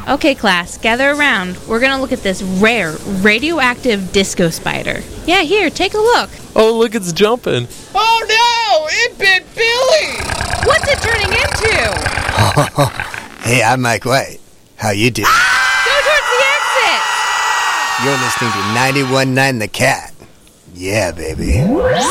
Okay, class, gather around. We're gonna look at this rare, radioactive disco spider. Yeah, here, take a look. Oh, look, it's jumping. Oh no! It bit Billy! What's it turning into? Hey, I'm Mike White. How you doing? Go towards the exit! You're listening to 91.9 The Cat. Yeah, baby.